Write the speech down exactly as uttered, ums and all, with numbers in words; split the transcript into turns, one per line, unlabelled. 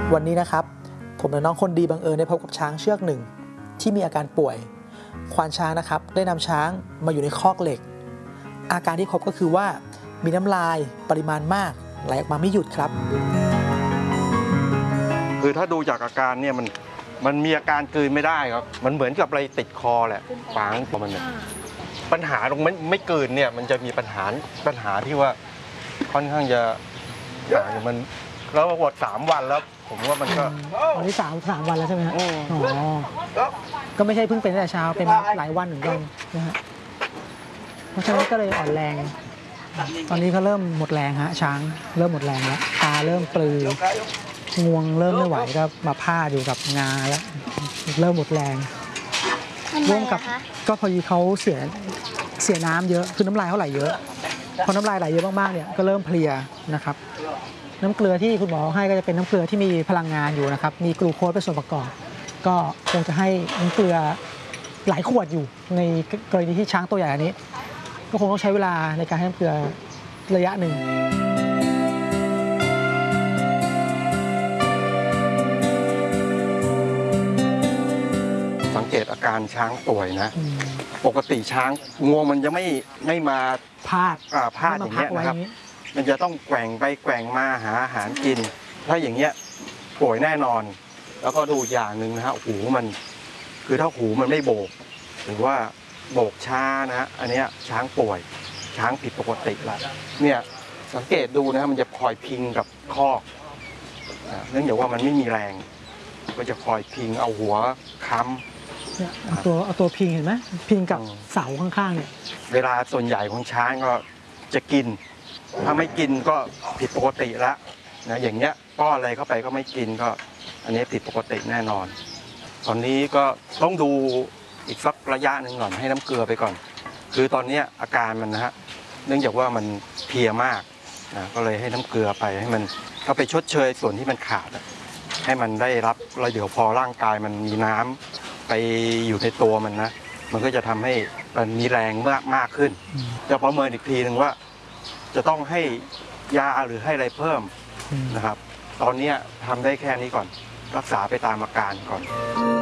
วันนี้นะครับผมและน้องคนดีบังเอิญได้พบกับช้างเชือกหนึ่งที่มีอาการป่วยควานช้างนะครับได้นำช้างมาอยู่ในคอกเหล็กอาการที่พบก็คือว่ามีน้ำลายปริมาณมากไหลออกมาไม่หยุดครับ
คือถ้าดูจากอาการเนี่ยมันมันมีอาการกลืนไม่ได้ครับมันเหมือนกับอะไรติดคอแหละฟางประมาณนี้ปัญหาตรงไม่ไม่กลืนเนี่ยมันจะมีปัญหาปัญหาที่ว่าค่อนข้างจะอย่างมันแล้วปวดสามวันแล้วผมว่ามันก็
วันที่สามสามวันแล้วใช่ไหมฮะอ๋อก็ไม่ใช่เพิ่งเป็นแต่เช้าเป็นหลายวันเหมือนกันนะฮะเพราะฉะนั้นก็เลยอ่อนแรงตอนนี้ก็เริ่มหมดแรงฮะช้างเริ่มหมดแรงแล้วตาเริ่มปลืองวงเริ่มไม่ไหวก็มาพาดอยู่กับงาแล้วเริ่มหมดแรงร่วมกับก็พอดีเขาเสียเสียน้ำเยอะคือน้ำลายเขาไหลเยอะพอน้ำลายไหลเยอะมากๆเนี่ยก็เริ่มเพลียนะครับน้ำเกลือที่คุณหมอให้ก็จะเป็นน้ำเกลือที่มีพลังงานอยู่นะครับมีกลูโคสเป็นส่วนประกอบก็คงจะให้น้ำเกลือหลายขวดอยู่ในกรณีที่ช้างตัวใหญ่อันนี้ก็คงต้องใช้เวลาในการให้น้ำเกลือระยะหนึ่ง
สังเกตอาการช้างป่วยนะปกติช้างงวงมันจะไม่ไม่มา
พาด
พาดอย่างเงี้ยนะครับมันจะต้องแกว่งไปแกว่งมาหาอาหารกินถ้าอย่างเงี้ยป่วยแน่นอนแล้วก็ดูอย่างหนึ่งนะฮะหูมันคือถ้าหูมันไม่โบกหรือว่าโบกช้านะฮะอันเนี้ยช้างป่วยช้างผิดปกติละเนี่ยสังเกตดูนะฮะมันจะคอยพิงกับคอกเนื่องจากว่ามันไม่มีแรงมันจะคอยพิงเอาหัวค้ำ
เนี่ยเอาตัวเอาตัวพิงเห็นไหมพิงกับเสาข้างๆเนี่ย
เวลาส่วนใหญ่ของช้างก็จะกินถ้าไม่กินก็ผิดปกติแล้วนะอย่างเงี้ยป้อนอะไรเข้าไปก็ไม่กินก็อันนี้ผิดปกติแน่นอนตอนนี้ก็ต้องดูอีกสักระยะหนึ่งก่อนให้น้ำเกลือไปก่อนคือตอนนี้อาการมันนะฮะเนื่องจากว่ามันเพลียมากนะก็เลยให้น้ำเกลือไปให้มันเข้าไปชดเชยส่วนที่มันขาดให้มันได้รับแล้วเดี๋ยวพอร่างกายมันมีน้ำไปอยู่ในตัวมันนะมันก็จะทำให้มันมีแรงมากมากขึ้นจะประเมินอีกทีหนึ่งว่าจะต้องให้ยาหรือให้อะไรเพิ่มนะครับตอนนี้ทำได้แค่นี้ก่อนรักษาไปตามอาการก่อน